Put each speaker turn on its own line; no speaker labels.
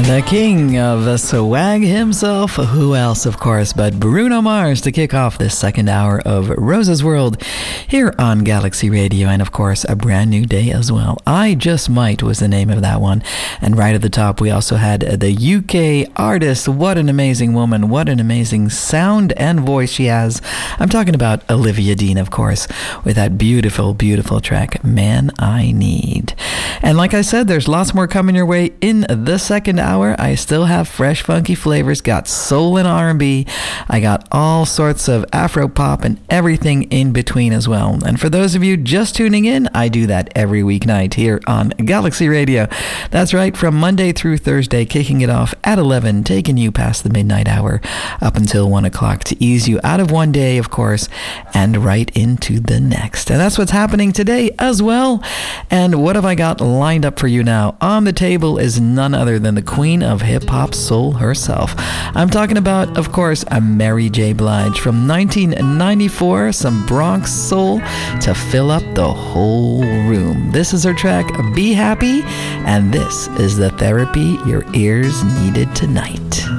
The king of the swag himself, who else of course but Bruno Mars, to kick off this second hour of Rose's World here on Galaxy Radio, and of course a brand new day as well. I Just Might was the name of that one. And right at the top we also had the UK artist. What an amazing woman, what an amazing sound and voice she has. I'm talking about Olivia Dean, of course, with that beautiful, beautiful track, Man I Need. And like I said, there's lots more coming your way in the second hour. I still have fresh, funky flavors, got soul and R&B. I got all sorts of Afro pop and everything in between as well. And for those of you just tuning in, I do that every weeknight here on Galaxy Radio. That's right, from Monday through Thursday, kicking it off at 11, taking you past the midnight hour up until 1 o'clock to ease you out of one day, of course, and right into the next. And that's what's happening today as well. And what have I got lined up for you now? On the table is none other than the queen of hip-hop soul herself. I'm talking about, of course, a Mary J. Blige from 1994, some Bronx soul to fill up the whole room. This is her track, Be Happy, and this is the therapy your ears needed tonight.